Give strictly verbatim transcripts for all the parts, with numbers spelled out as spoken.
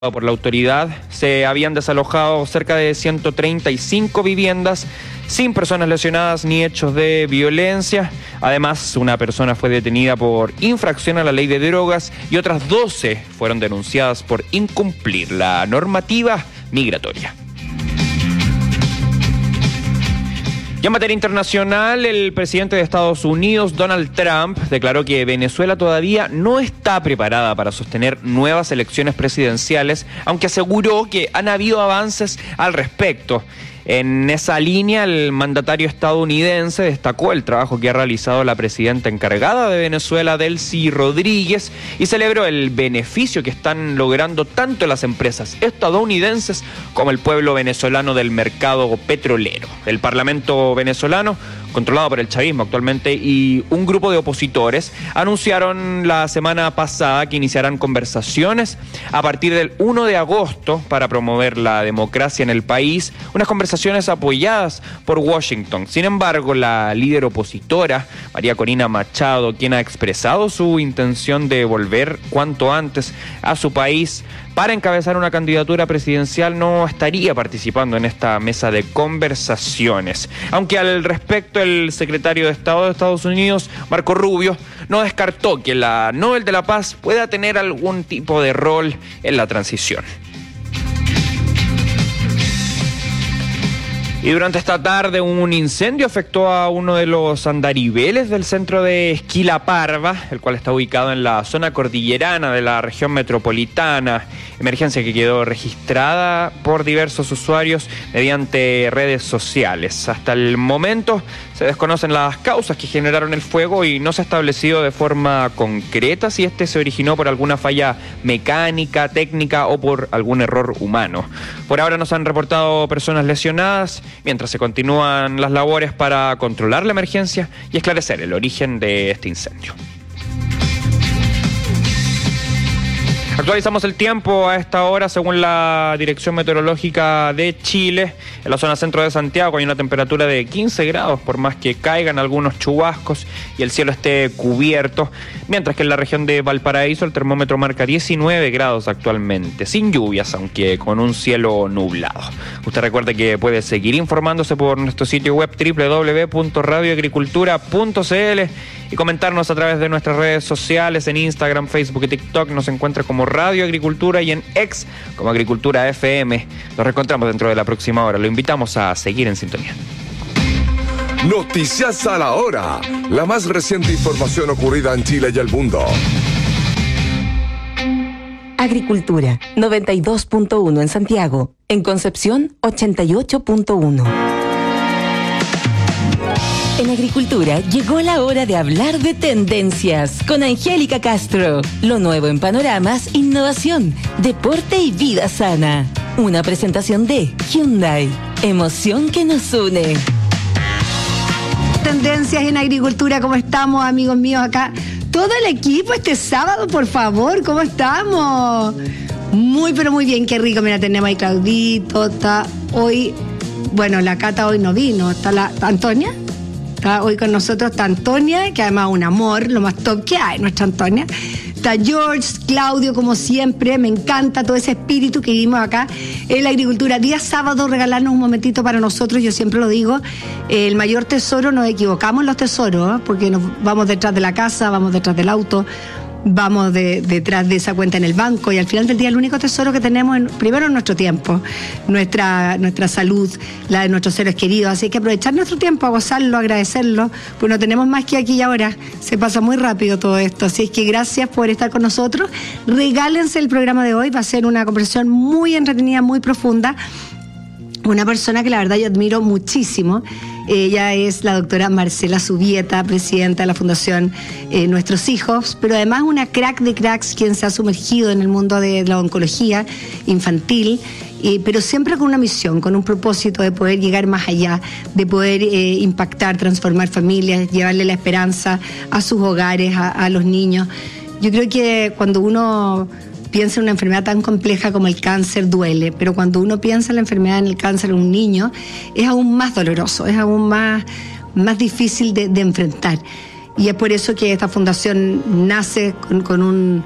por la autoridad, se habían desalojado cerca de ciento treinta y cinco viviendas sin personas lesionadas ni hechos de violencia. Además, una persona fue detenida por infracción a la ley de drogas y otras doce fueron denunciadas por incumplir la normativa migratoria. Y en materia internacional, el presidente de Estados Unidos, Donald Trump, declaró que Venezuela todavía no está preparada para sostener nuevas elecciones presidenciales, aunque aseguró que han habido avances al respecto. En esa línea, el mandatario estadounidense destacó el trabajo que ha realizado la presidenta encargada de Venezuela, Delcy Rodríguez, y celebró el beneficio que están logrando tanto las empresas estadounidenses como el pueblo venezolano del mercado petrolero. El Parlamento venezolano, controlado por el chavismo actualmente, y un grupo de opositores anunciaron la semana pasada que iniciarán conversaciones a partir del primero de agosto para promover la democracia en el país, unas conversaciones apoyadas por Washington. Sin embargo, la líder opositora, María Corina Machado, quien ha expresado su intención de volver cuanto antes a su país para encabezar una candidatura presidencial, no estaría participando en esta mesa de conversaciones. Aunque al respecto el secretario de Estado de Estados Unidos, Marco Rubio, no descartó que la Nobel de la Paz pueda tener algún tipo de rol en la transición. Y durante esta tarde un incendio afectó a uno de los andariveles del centro de Esquilaparva, el cual está ubicado en la zona cordillerana de la región metropolitana. Emergencia que quedó registrada por diversos usuarios mediante redes sociales. Hasta el momento se desconocen las causas que generaron el fuego y no se ha establecido de forma concreta si este se originó por alguna falla mecánica, técnica o por algún error humano. Por ahora no se han reportado personas lesionadas, mientras se continúan las labores para controlar la emergencia y esclarecer el origen de este incendio. Actualizamos el tiempo a esta hora según la Dirección Meteorológica de Chile. En la zona centro de Santiago hay una temperatura de quince grados, por más que caigan algunos chubascos y el cielo esté cubierto, mientras que en la región de Valparaíso el termómetro marca diecinueve grados actualmente, sin lluvias, aunque con un cielo nublado. Usted recuerde que puede seguir informándose por nuestro sitio web doble u doble u doble u punto radio agricultura punto c l y comentarnos a través de nuestras redes sociales en Instagram, Facebook y TikTok. Nos encuentra como Radio Agricultura y en X como Agricultura F M. Nos reencontramos dentro de la próxima hora. Lo invitamos a seguir en sintonía. Noticias a la hora. La más reciente información ocurrida en Chile y el mundo. Agricultura, noventa y dos punto uno en Santiago. En Concepción, ochenta y ocho punto uno. En Agricultura llegó la hora de hablar de tendencias con Angélica Castro. Lo nuevo en panoramas, innovación, deporte y vida sana. Una presentación de Hyundai. Emoción que nos une. Tendencias en Agricultura, ¿cómo estamos, amigos míos? Acá todo el equipo este sábado, por favor, ¿cómo estamos? Muy, pero muy bien, qué rico. Mira, tenemos ahí Claudito, está hoy, bueno, la Cata hoy no vino, está la Antonia. Está hoy con nosotros, está Antonia, que además es un amor, lo más top que hay, nuestra Antonia. Está George, Claudio, como siempre, me encanta todo ese espíritu que vivimos acá en la agricultura. Día sábado, regalarnos un momentito para nosotros, yo siempre lo digo, el mayor tesoro, nos equivocamos en los tesoros, ¿eh? Porque nos vamos detrás de la casa, vamos detrás del auto, vamos de, detrás de esa cuenta en el banco y al final del día el único tesoro que tenemos en, primero es nuestro tiempo, nuestra, nuestra salud, la de nuestros seres queridos, así que aprovechar nuestro tiempo, a gozarlo, agradecerlo, pues no tenemos más que aquí y ahora, se pasa muy rápido todo esto, así es que gracias por estar con nosotros, regálense el programa de hoy, va a ser una conversación muy entretenida, muy profunda, una persona que la verdad yo admiro muchísimo. Ella es la doctora Marcela Zubieta, presidenta de la Fundación eh, Nuestros Hijos, pero además una crack de cracks, quien se ha sumergido en el mundo de la oncología infantil, eh, pero siempre con una misión, con un propósito de poder llegar más allá, de poder eh, impactar, transformar familias, llevarle la esperanza a sus hogares, a, a los niños. Yo creo que cuando uno piensa en una enfermedad tan compleja como el cáncer, duele, pero cuando uno piensa en la enfermedad en el cáncer en un niño, es aún más doloroso, es aún más, más difícil de, de enfrentar. Y es por eso que esta fundación nace con, con un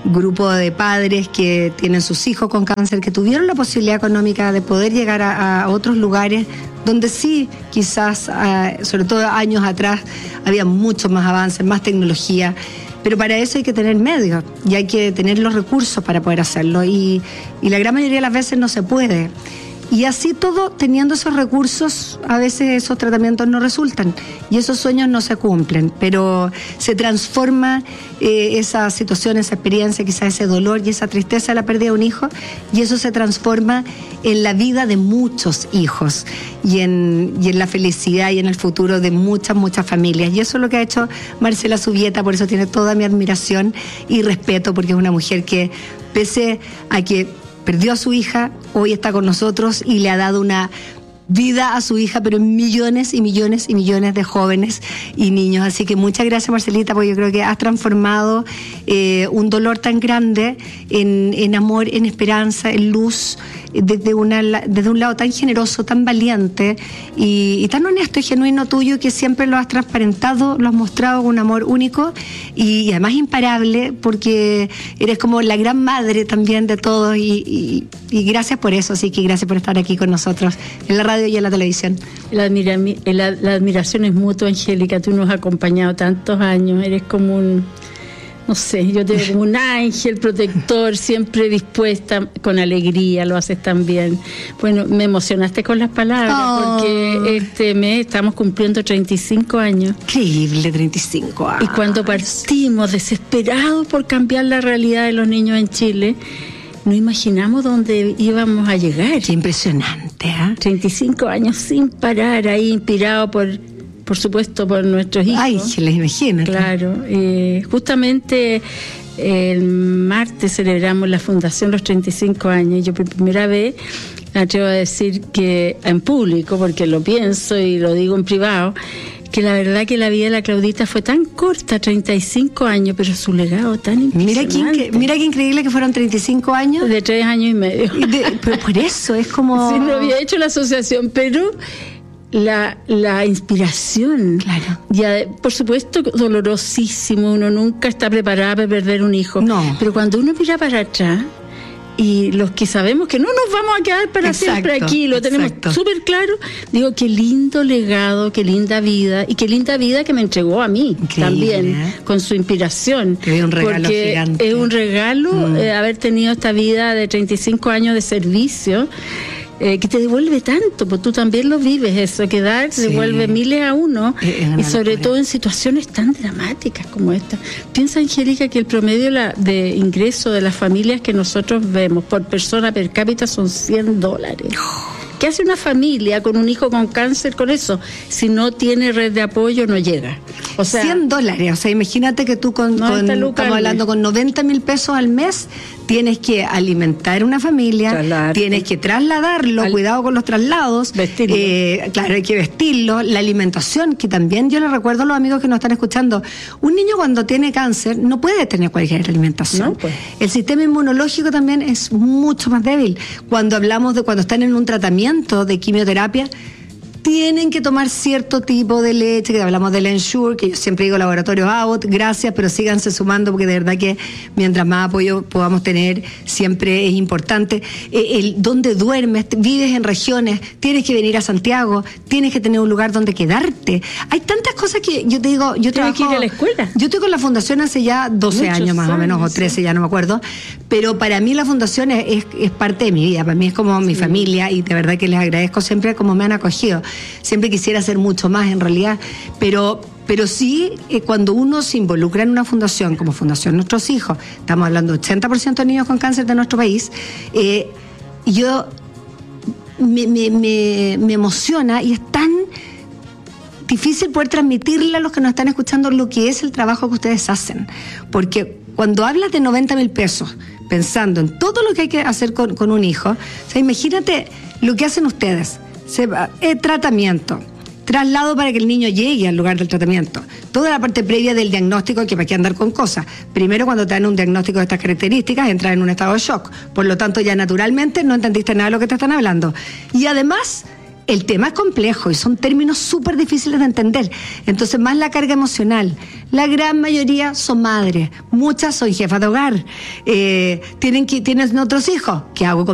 grupo de padres que tienen sus hijos con cáncer, que tuvieron la posibilidad económica de poder llegar a, a otros lugares donde sí, quizás, uh, sobre todo años atrás, había muchos más avances, más tecnología, pero para eso hay que tener medios y hay que tener los recursos para poder hacerlo, y, y la gran mayoría de las veces no se puede. Y así todo, teniendo esos recursos, a veces esos tratamientos no resultan y esos sueños no se cumplen, pero se transforma eh, esa situación, esa experiencia, quizás ese dolor y esa tristeza de la pérdida de un hijo, y eso se transforma en la vida de muchos hijos y en, y en la felicidad y en el futuro de muchas, muchas familias. Y eso es lo que ha hecho Marcela Zubieta, por eso tiene toda mi admiración y respeto, porque es una mujer que, pese a que perdió a su hija, hoy está con nosotros y le ha dado una vida a su hija, pero en millones y millones y millones de jóvenes y niños. Así que muchas gracias, Marcelita, porque yo creo que has transformado eh, un dolor tan grande en, en amor, en esperanza, en luz, desde, una, desde un lado tan generoso, tan valiente y, y tan honesto y genuino tuyo, que siempre lo has transparentado, lo has mostrado con un amor único y, y además imparable, porque eres como la gran madre también de todos y, y, y gracias por eso. Así que gracias por estar aquí con nosotros en la radio y en la televisión. La, admira, la, la admiración es mutua, Angélica. Tú nos has acompañado tantos años, eres como un, no sé, yo te veo como un ángel protector, siempre dispuesta, con alegría, lo haces tan bien. Bueno, me emocionaste con las palabras, oh. porque este mes estamos cumpliendo treinta y cinco años. Increíble, treinta y cinco años. Y cuando partimos desesperados por cambiar la realidad de los niños en Chile, no imaginamos dónde íbamos a llegar. Qué impresionante, ¿eh? treinta y cinco años sin parar, ahí inspirado por, por supuesto, por nuestros hijos. Ay, se les imagina. Claro. Eh, justamente el martes celebramos la fundación los treinta y cinco años. Yo por primera vez me atrevo a decir que en público, porque lo pienso y lo digo en privado, que la verdad que la vida de la Claudita fue tan corta, treinta y cinco años, pero su legado tan impresionante. Mira qué, mira qué increíble que fueron treinta y cinco años. De tres años y medio. De, pero por eso, es como... Sí, no había hecho la asociación, pero la, la inspiración. Claro. Ya, por supuesto, dolorosísimo, uno nunca está preparado para perder un hijo. No. Pero cuando uno mira para atrás, y los que sabemos que no nos vamos a quedar para exacto, siempre aquí, lo tenemos súper claro, digo, qué lindo legado, qué linda vida, y qué linda vida que me entregó a mí. Increíble, también, ¿eh? Con su inspiración. Que es un regalo porque gigante. Es un regalo mm. eh, haber tenido esta vida de treinta y cinco años de servicio, eh, que te devuelve tanto, pues tú también lo vives, eso, que dar sí. devuelve miles a uno, y sobre locura. Todo en situaciones tan dramáticas como esta. Piensa, Angélica, que el promedio la, de ingreso de las familias que nosotros vemos por persona per cápita son cien dólares. ¿Qué hace una familia con un hijo con cáncer con eso? Si no tiene red de apoyo, no llega. O sea, cien dólares, o sea, imagínate que tú con, con estamos hablando con noventa mil pesos al mes, tienes que alimentar una familia, Trasladarte. Tienes que trasladarlo, al, cuidado con los traslados, vestirlo. Eh, claro, hay que vestirlo, la alimentación, que también yo le recuerdo a los amigos que nos están escuchando, un niño cuando tiene cáncer no puede tener cualquier alimentación. No, pues. El sistema inmunológico también es mucho más débil. Cuando hablamos de cuando están en un tratamiento de quimioterapia, tienen que tomar cierto tipo de leche, que hablamos del Ensure, que yo siempre digo Laboratorio Abbott, gracias, pero síganse sumando, porque de verdad que mientras más apoyo podamos tener, siempre es importante. Eh, el dónde duermes, vives en regiones, tienes que venir a Santiago, tienes que tener un lugar donde quedarte. Hay tantas cosas que yo te digo, yo tienes trabajo... que ir a la escuela. Yo estoy con la fundación hace ya doce Muchos años más años, o menos, o trece, sí. ya no me acuerdo, pero para mí la fundación es, es, es parte de mi vida, para mí es como mi sí. familia, y de verdad que les agradezco siempre como me han acogido. Siempre quisiera hacer mucho más en realidad, pero, pero sí, eh, cuando uno se involucra en una fundación como Fundación Nuestros Hijos, estamos hablando de ochenta por ciento de niños con cáncer de nuestro país, eh, yo me, me, me, me emociona, y es tan difícil poder transmitirle a los que nos están escuchando lo que es el trabajo que ustedes hacen, porque cuando hablas de noventa mil pesos, pensando en todo lo que hay que hacer con, con un hijo, o sea, imagínate lo que hacen ustedes. Se va, eh, tratamiento, traslado para que el niño llegue al lugar del tratamiento, toda la parte previa del diagnóstico, que para qué andar con cosas. Primero, cuando te dan un diagnóstico de estas características, entras en un estado de shock, por lo tanto ya naturalmente no entendiste nada de lo que te están hablando, y además el tema es complejo y son términos súper difíciles de entender. Entonces, más la carga emocional. La gran mayoría son madres, muchas son jefas de hogar, eh, tienen, que, tienen otros hijos. ¿Qué hago con